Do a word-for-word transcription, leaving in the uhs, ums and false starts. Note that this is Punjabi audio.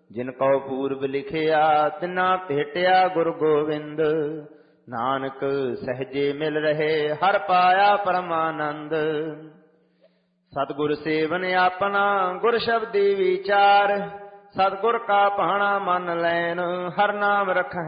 ਜਿਨ ਕਉ ਪੂਰਬ ਲਿਖਿਆ ਤਿਨਾ ਭੇਟਿਆ ਗੁਰ ਗੋਬਿੰਦ। ਨਾਨਕ ਸਹਜੇ ਮਿਲ ਰਹੇ ਹਰ ਪਾਇਆ ਪਰਮਾਨੰਦ। ਸਤਿਗੁਰ ਸੇਵਨ ਆਪਣਾ ਗੁਰ ਸ਼ਬਦੀ ਵਿਚਾਰ। ਸਤਿਗੁਰ ਕਾ ਭਾਣਾ ਮੰਨ ਲੈਨ ਹਰ ਨਾਮ ਰਖਹਿ